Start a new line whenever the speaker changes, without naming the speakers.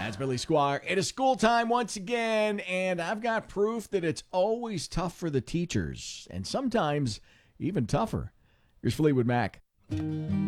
It's Billy Squire. It is school time once again, and I've got proof that it's always tough for the teachers, and sometimes even tougher. Here's Fleetwood Mac.